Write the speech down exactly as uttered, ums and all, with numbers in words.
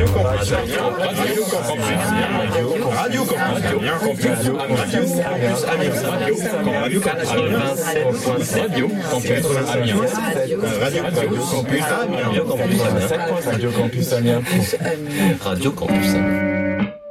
Campus Amiens, Radio Campus Amiens, Campus Amiens, Radio Campus Amiens, Radio Campus Amiens, Radio Campus Amiens, Radio Campus Amiens, Radio Campus Amiens, Radio Campus Amiens.